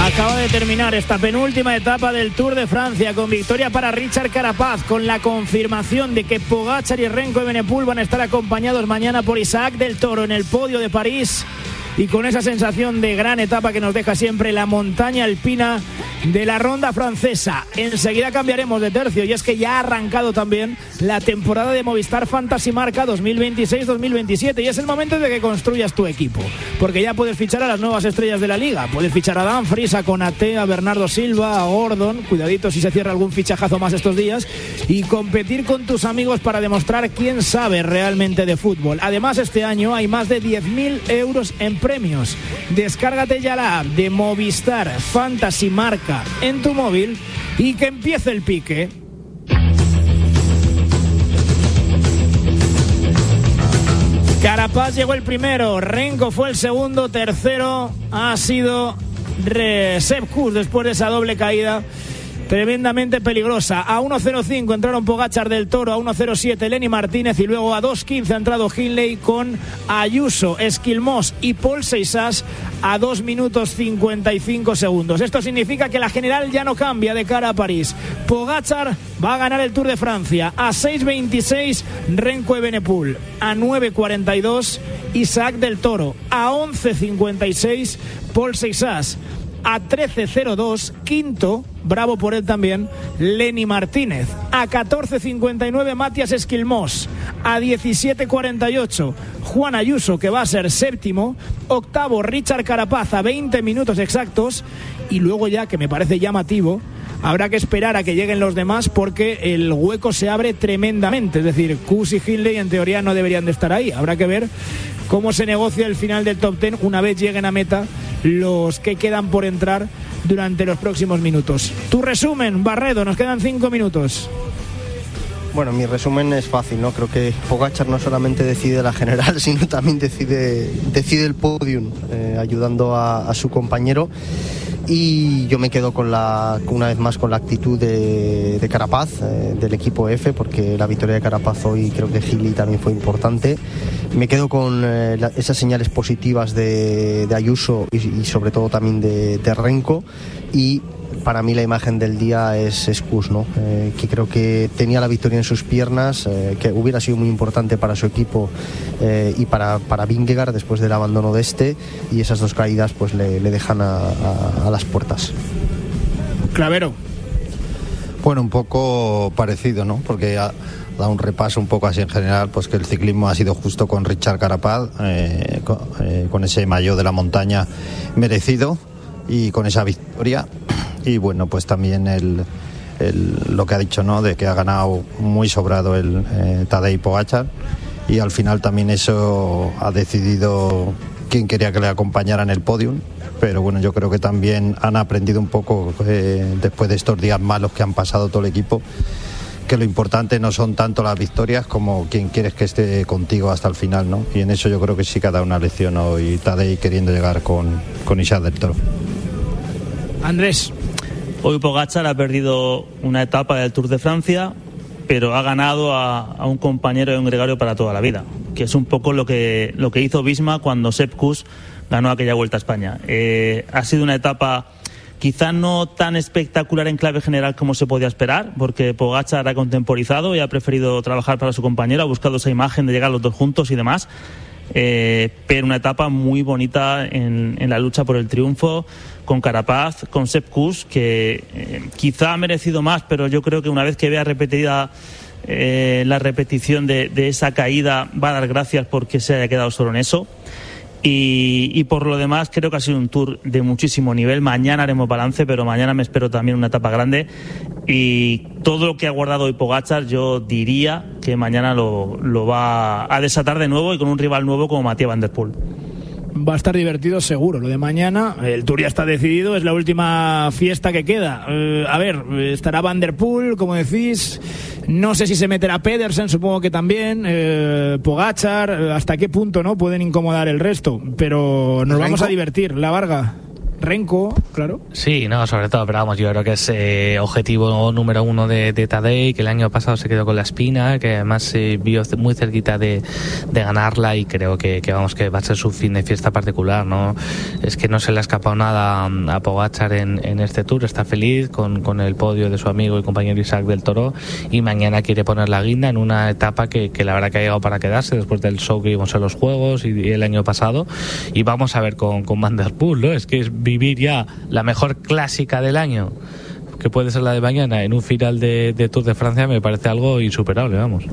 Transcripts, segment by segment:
Acaba de terminar esta penúltima etapa del Tour de Francia con victoria para Richard Carapaz, con la confirmación de que Pogačar y Remco Evenepoel van a estar acompañados mañana por Isaac del Toro en el podio de París, y con esa sensación de gran etapa que nos deja siempre la montaña alpina de la ronda francesa. Enseguida cambiaremos de tercio, y es que ya ha arrancado también la temporada de Movistar Fantasy Marca 2026-2027, y es el momento de que construyas tu equipo, porque ya puedes fichar a las nuevas estrellas de la liga. Puedes fichar a Dumfries, a Konaté, a Bernardo Silva, a Gordon, cuidadito si se cierra algún fichajazo más estos días, y competir con tus amigos para demostrar quién sabe realmente de fútbol. Además, este año hay más de 10.000 euros en premios. Descárgate ya la app de Movistar Fantasy Marca en tu móvil y que empiece el pique. Carapaz llegó el primero, Remco fue el segundo, tercero ha sido Sepp Kuss después de esa doble caída tremendamente peligrosa. A 1.05 entraron Pogačar, del Toro, a 1.07 Lenny Martínez, y luego a 2.15 ha entrado Hindley con Ayuso, Esquilmós y Paul Seixas a 2 minutos 55 segundos. Esto significa que la general ya no cambia de cara a París. Pogačar va a ganar el Tour de Francia. A 6.26 Remco Evenepoel, a 9.42 Isaac del Toro, a 11.56 Paul Seixas, a 13.02 quinto, bravo por él también, Lenny Martínez, a 14.59 Matías Esquilmós, a 17.48 Juan Ayuso, que va a ser séptimo, octavo Richard Carapaz a 20 minutos exactos, y luego ya, que me parece llamativo, habrá que esperar a que lleguen los demás, porque el hueco se abre tremendamente. Es decir, Kuss y Hindley en teoría no deberían de estar ahí. Habrá que ver cómo se negocia el final del top 10 una vez lleguen a meta los que quedan por entrar durante los próximos minutos. Tu resumen, Barredo, nos quedan 5 minutos. Bueno, mi resumen es fácil, ¿no? Creo que Pogačar no solamente decide la general, sino también decide el podium, ayudando a su compañero. Y yo me quedo una vez más con la actitud de Carapaz, del equipo F, porque la victoria de Carapaz hoy, creo que Hindley también fue importante. Me quedo con esas señales positivas de Ayuso y sobre todo también de Remco. Y para mí la imagen del día es Kuss, ¿no? Que creo que tenía la victoria en sus piernas, que hubiera sido muy importante para su equipo y para Vingegaard después del abandono de este, y esas dos caídas pues le dejan a las puertas. Clavero. Bueno, un poco parecido, ¿no? Porque da un repaso un poco así en general, pues que el ciclismo ha sido justo con Richard Carapaz, con ese maillot de la montaña merecido y con esa victoria. Y bueno, pues también lo que ha dicho, ¿no? De que ha ganado muy sobrado el Tadej Pogačar, y al final también eso ha decidido quién quería que le acompañara en el podium. Pero bueno, yo creo que también han aprendido un poco después de estos días malos que han pasado todo el equipo, que lo importante no son tanto las victorias como quién quieres que esté contigo hasta el final, ¿no? Y en eso yo creo que sí que ha dado una lección hoy Tadej, queriendo llegar con Isaac del Toro. Andrés. Hoy Pogačar ha perdido una etapa del Tour de Francia, pero ha ganado a un compañero y un gregario para toda la vida, que es un poco lo que hizo Visma cuando Sepp Kuss ganó aquella Vuelta a España. Ha sido una etapa quizá no tan espectacular en clave general como se podía esperar, porque Pogačar ha contemporizado y ha preferido trabajar para su compañero, ha buscado esa imagen de llegar los dos juntos y demás. Pero una etapa muy bonita en la lucha por el triunfo, con Carapaz, con Sepp Kuss, que quizá ha merecido más, pero yo creo que una vez que vea repetida la repetición de esa caída, va a dar gracias porque se haya quedado solo en eso. Y por lo demás creo que ha sido un Tour de muchísimo nivel. Mañana haremos balance, pero mañana me espero también una etapa grande, y todo lo que ha guardado hoy Pogačar yo diría que mañana lo va a desatar de nuevo, y con un rival nuevo como Mathieu Van Der Poel. Va a estar divertido seguro lo de mañana. El Tour ya está decidido, es la última fiesta que queda. A ver, estará Van Der Poel, como decís. No sé si se meterá Pedersen, supongo que también. Pogačar, hasta qué punto no pueden incomodar el resto. Pero nos vamos a divertir. La Varga. Renko, claro. Sí, no, sobre todo, pero vamos, yo creo que es objetivo número 1 de Tadej, que el año pasado se quedó con la espina, que además se vio muy cerquita de ganarla, y creo que vamos, que va a ser su fin de fiesta particular, ¿no? Es que no se le ha escapado nada a Pogačar en este Tour, está feliz con el podio de su amigo y compañero Isaac del Toro, y mañana quiere poner la guinda en una etapa que la verdad que ha llegado para quedarse después del show que vimos en los Juegos y el año pasado, y vamos a ver con Van der Poel, ¿no? Es que es vivir ya la mejor clásica del año, que puede ser la de mañana, en un final de Tour de Francia, me parece algo insuperable, vamos.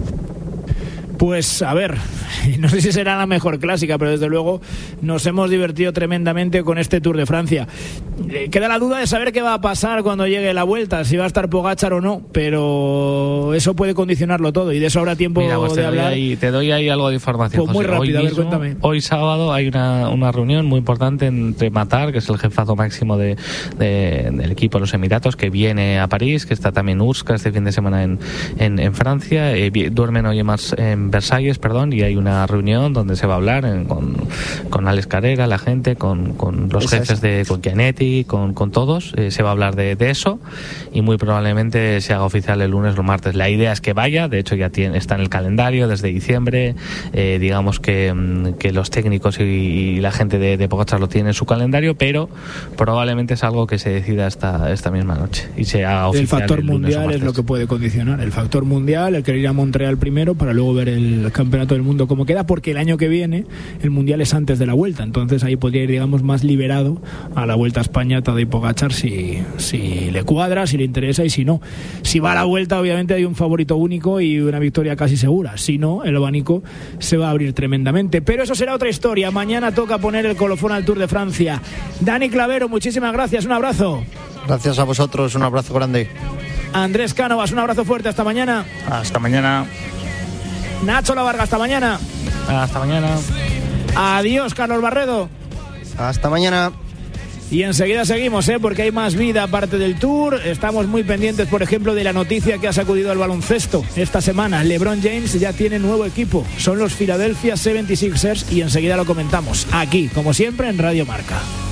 Pues a ver, no sé si será la mejor clásica, pero desde luego nos hemos divertido tremendamente con este Tour de Francia. Queda la duda de saber qué va a pasar cuando llegue la Vuelta, si va a estar Pogačar o no, pero eso puede condicionarlo todo, y de eso habrá tiempo. Mira, pues de hablar. Te doy ahí algo de información, pues muy José. rápido, a ver, cuéntame. Hoy sábado hay una reunión muy importante entre Matar, que es el jefazo máximo del equipo de los Emiratos, que viene a París, que está también Urska este fin de semana en Francia, duermen hoy en Versalles, y hay una reunión donde se va a hablar con Alex Carrera, la gente, con los jefes con Chianetti, con todos, se va a hablar de eso, y muy probablemente se haga oficial el lunes o martes. La idea es que vaya, de hecho ya está en el calendario desde diciembre, digamos que los técnicos y la gente de Pogačar lo tiene en su calendario, pero probablemente es algo que se decida esta misma noche y se haga oficial. El factor mundial es lo que puede condicionar, el factor mundial, el querer ir a Montreal primero para luego ver el campeonato del mundo como queda, porque el año que viene el mundial es antes de la Vuelta, entonces ahí podría ir, digamos, más liberado a la Vuelta a España Tadej Pogačar si le cuadra, si le interesa, y si no. Si va a la Vuelta, obviamente hay un favorito único y una victoria casi segura, si no, el abanico se va a abrir tremendamente, pero eso será otra historia. Mañana toca poner el colofón al Tour de Francia. Dani Clavero, muchísimas gracias, un abrazo. Gracias a vosotros, un abrazo grande. Andrés Cánovas, un abrazo fuerte, hasta mañana. Hasta mañana. Nacho Lavarga, hasta mañana. Hasta mañana. Adiós, Carlos Barredo. Hasta mañana. Y enseguida seguimos, porque hay más vida aparte del Tour. Estamos muy pendientes, por ejemplo, de la noticia que ha sacudido el baloncesto esta semana. LeBron James ya tiene nuevo equipo. Son los Philadelphia 76ers y enseguida lo comentamos aquí, como siempre, en Radio Marca.